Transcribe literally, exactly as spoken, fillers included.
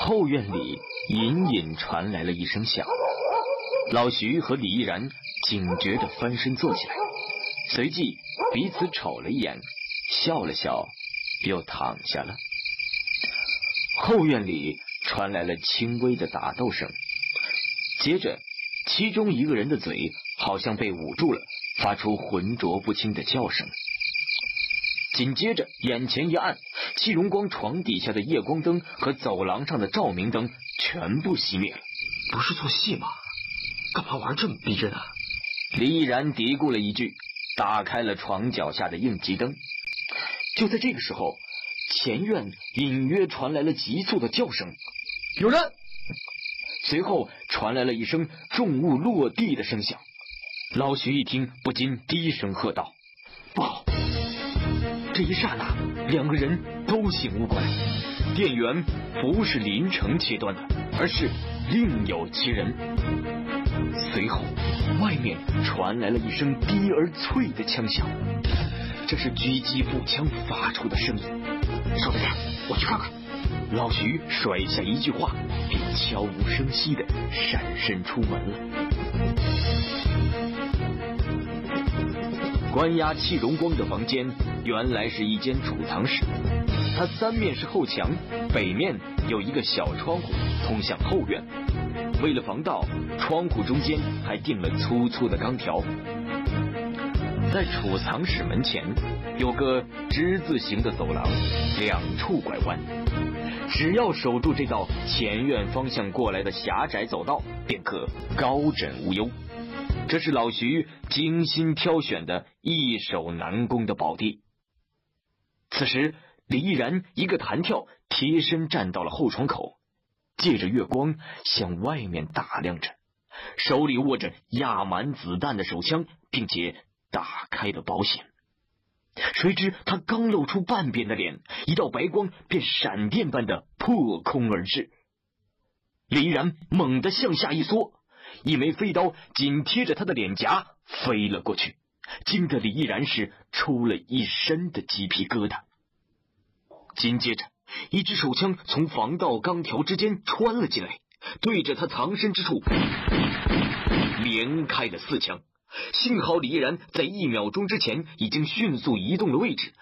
后院里隐隐传来了一声响，老徐和李毅然警觉地翻身坐起来，随即彼此瞅了一眼，笑了笑，又躺下了。后院里传来了轻微的打斗声，接着其中一个人的嘴好像被捂住了，发出浑浊不清的叫声。紧接着眼前一暗，戚荣光床底下的夜光灯和走廊上的照明灯全部熄灭了。 不是做戏吗？干嘛玩这么逼真啊？ 李毅然嘀咕了一句，打开了床脚下的应急灯。就在这个时候，前院隐约传来了急促的叫声，有人！随后传来了一声重物落地的声响。老徐一听，不禁低声喝道：不好！这一刹那，两个人都醒悟过来，电源不是林城切断的，而是另有其人。随后外面传来了一声低而脆的枪响，这是狙击步枪发出的声音。 稍等点，我去看看。 老徐甩下一句话，便悄无声息地闪身出门了。关押戚荣光的房间原来是一间储藏室，它三面是后墙，北面有一个小窗户通向后院。为了防盗，窗户中间还钉了粗粗的钢条。在储藏室门前有个之字形的走廊，两处拐弯，只要守住这道前院方向过来的狭窄走道，便可高枕无忧。这是老徐精心挑选的易守难攻的宝地。此时李毅然一个弹跳，贴身站到了后窗口，借着月光向外面打量着，手里握着压满子弹的手枪，并且打开了保险。谁知他刚露出半边的脸，一道白光便闪电般的破空而至。李毅然猛地向下一缩，一枚飞刀紧贴着他的脸颊飞了过去，惊得李毅然是出了一身的鸡皮疙瘩。紧接着一支手枪从防盗钢条之间穿了进来，对着他藏身之处连开了四枪。幸好李毅然在一秒钟之前已经迅速移动了位置，